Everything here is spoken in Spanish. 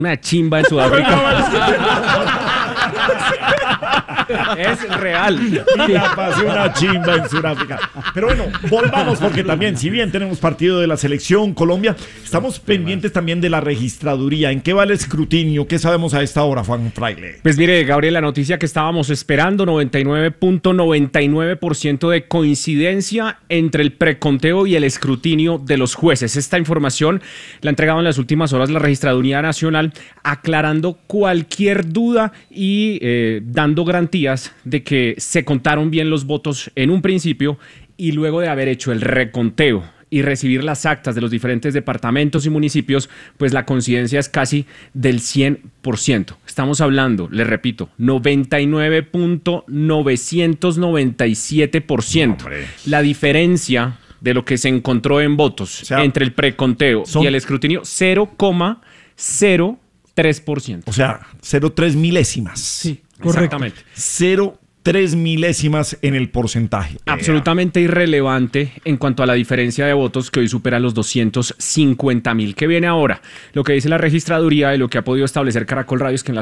una chimba en Sudáfrica. Es real. Y la pasé una chimba en Sudáfrica. Pero bueno, volvamos porque también, si bien tenemos partido de la selección Colombia, estamos pendientes también de la registraduría. ¿En qué va el escrutinio? ¿Qué sabemos a esta hora, Juan Fraile? Pues mire, Gabriel, la noticia que estábamos esperando, 99.99% de coincidencia entre el preconteo y el escrutinio de los jueces. Esta información la ha entregado en las últimas horas la Registraduría Nacional, aclarando cualquier duda y dando garantías de que se contaron bien los votos en un principio y luego de haber hecho el reconteo y recibir las actas de los diferentes departamentos y municipios, pues la coincidencia es casi del 100%. Estamos hablando, les repito, 99.997%. La diferencia de lo que se encontró en votos, o sea, entre el preconteo y el escrutinio, 0,03%. O sea, 0,3 milésimas. Sí, exactamente. 0,3 milésimas en el porcentaje. Absolutamente irrelevante en cuanto a la diferencia de votos que hoy supera los 250.000. ¿Qué viene ahora? Lo que dice la registraduría y lo que ha podido establecer Caracol Radio es que en la